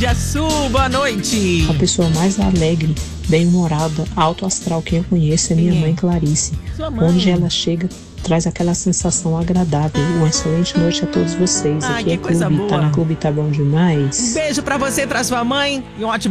Açu, boa noite. A pessoa mais alegre, bem-humorada, alto astral que eu conheço é minha mãe Clarice. Sua mãe. Onde ela chega, traz aquela sensação agradável. Uma excelente noite a todos vocês. Ah, Aqui que é coisa Clube, boa. tá na Clube, tá bom demais. Beijo pra você e pra sua mãe e um ótimo